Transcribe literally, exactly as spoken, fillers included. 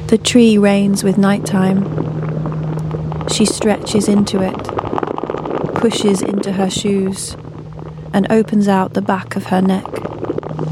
The tree rains with nighttime. She stretches into it, pushes into her shoes, and opens out the back of her neck.